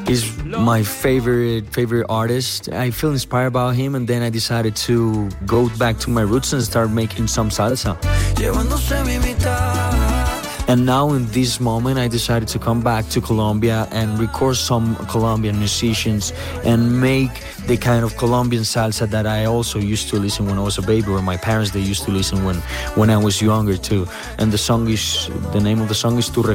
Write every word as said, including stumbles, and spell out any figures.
He's my favorite favorite artist. I feel inspired about him, and then I decided to go back to my roots and start making some salsa. And now in this moment, I decided to come back to Colombia and record some Colombian musicians and make the kind of Colombian salsa that I also used to listen when I was a baby, or my parents, they used to listen when, when I was younger too. And the song is, the name of the song is Tu